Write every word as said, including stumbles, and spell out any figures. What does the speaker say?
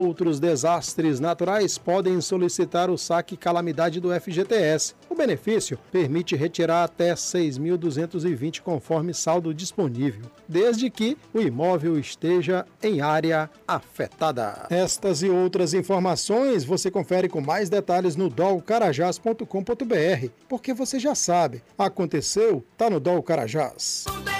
Outros desastres naturais podem solicitar o saque calamidade do F G T S. O benefício permite retirar até seis mil duzentos e vinte conforme saldo disponível, desde que o imóvel esteja em área afetada. Estas e outras informações você confere com mais detalhes no dol carajás ponto com ponto br, porque você já sabe, aconteceu, tá no Dol Carajás.